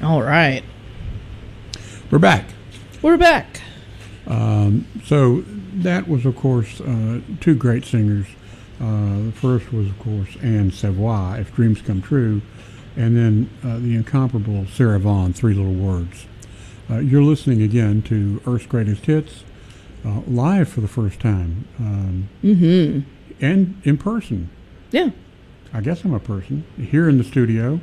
All right. We're back. We're back. So that was, of course, two great singers. The first was, of course, Anne Savoy, If Dreams Come True, and then the incomparable Sarah Vaughan, Three Little Words. You're listening again to Earth's Greatest Hits, live for the first time, and in person. Yeah. I guess I'm a person. Here in the studio,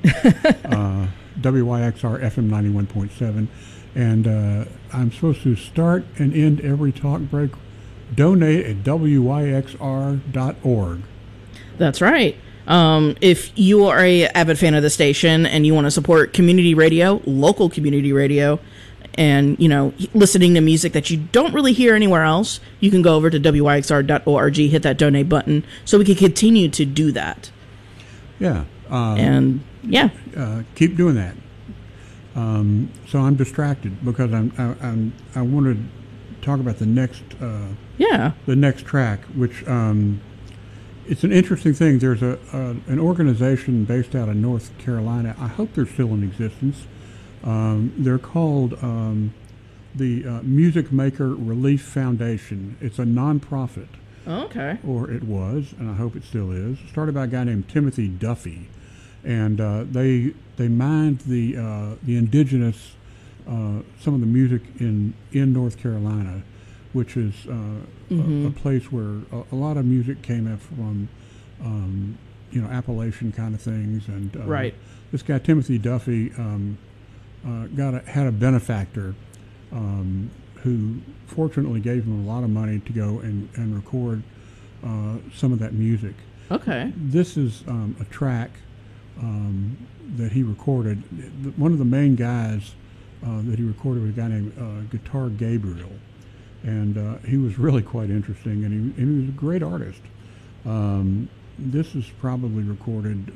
WYXR FM 91.7, and I'm supposed to start and end every talk break. Donate at WYXR.org. That's right. If you are a avid fan of the station and you want to support community radio, local community radio, and, listening to music that you don't really hear anywhere else, you can go over to WYXR.org, hit that donate button, so we can continue to do that. Yeah. Keep doing that. So I'm distracted because I want to talk about the next track, which it's an interesting thing. There's an organization based out of North Carolina. I hope they're still in existence. They're called the Music Maker Relief Foundation. It's a nonprofit. Okay. Or it was, and I hope it still is. Started by a guy named Timothy Duffy, and they mined the indigenous some of the music in North Carolina, which is a place where a lot of music came up from, Appalachian kind of things, and right. This guy Timothy Duffy had a benefactor who fortunately gave him a lot of money to go and record some of that music. Okay. This is a track that he recorded. One of the main guys that he recorded was a guy named Guitar Gabriel, and he was really quite interesting, and he was a great artist. This is probably recorded,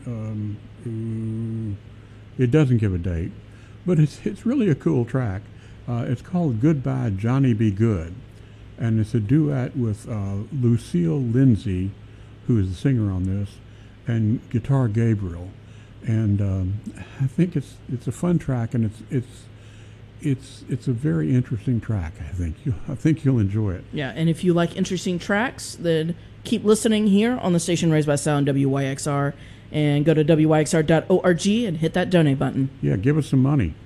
it doesn't give a date, but it's really a cool track. It's called Goodbye Johnny Be Good, and it's a duet with Lucille Lindsay, who is the singer on this, and Guitar Gabriel. And I think it's a fun track, and it's a very interesting track. I think you'll enjoy it. Yeah, and if you like interesting tracks, then keep listening here on the station Raised by Sound, WYXR, and go to WYXR.org and hit that donate button. Yeah, give us some money.